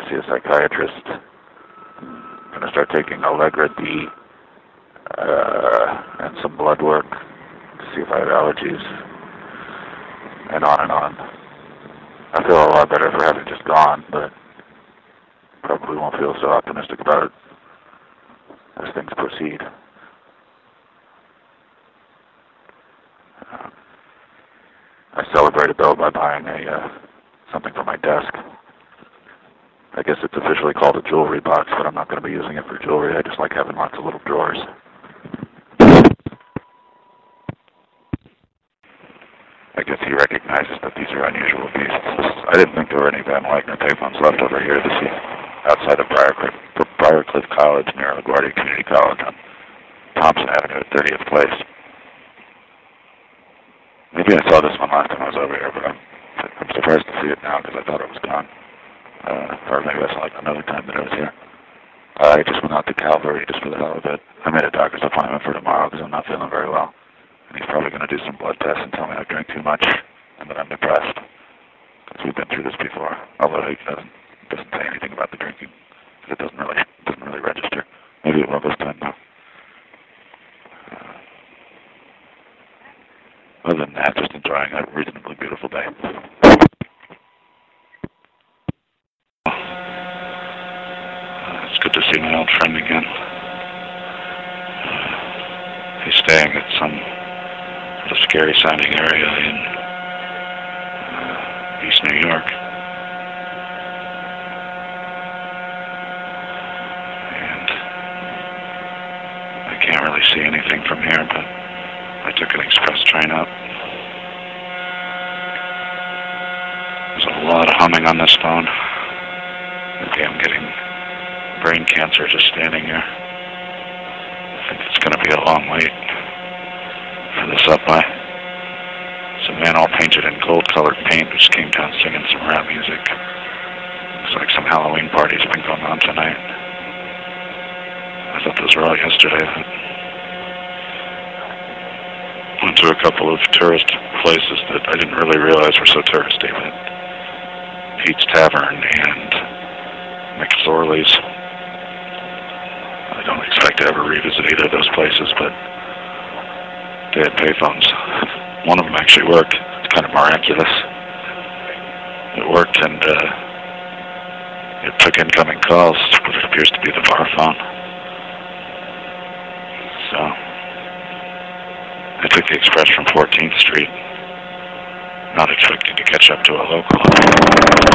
see a psychiatrist. I'm going to start taking Allegra D and some blood work to see if I have allergies, and on and on. I feel a lot better for having just gone, but probably won't feel so optimistic about it as things proceed. I celebrated though by buying something for my desk. I guess it's officially called a jewelry box, but I'm not going to be using it for jewelry. I just like having lots of little drawers. I guess he recognizes that these are unusual beasts. I didn't think there were any Van Wagner payphones left over here this year, outside of Briarcliff College near LaGuardia Community College on Thompson Avenue at 30th Place. Maybe I saw this one last time I was over here, but I'm surprised to see it now because I thought it was gone. Or maybe I saw it another time that I was here. I just went out to Calvary just for the hell of it. I made a doctor's appointment for tomorrow because I'm not feeling very well. And he's probably going to do some blood tests and tell me I drink too much and that I'm depressed. Because we've been through this before. Although he doesn't say anything about the drinking. Because it doesn't really register. Maybe it will this time though. Other than that, just enjoying a reasonably beautiful day. It's good to see my old friend again. He's staying at some scary-sounding area in East New York. And I can't really see anything from here, but I took an express train up. There's a lot of humming on this phone. Maybe I'm getting brain cancer just standing here. I think it's going to be a long wait for the subway. Some man all painted in gold-colored paint just came down singing some rap music. Looks like some Halloween party's been going on tonight. I thought those were all yesterday, but went to a couple of tourist places that I didn't really realize were so touristy, but Pete's Tavern and McSorley's. I don't expect to ever revisit either of those places, but they had payphones. One of them actually worked. It's kind of miraculous. It worked and it took incoming calls, but it appears to be the bar phone. So I took the express from 14th Street, not expecting to catch up to a local.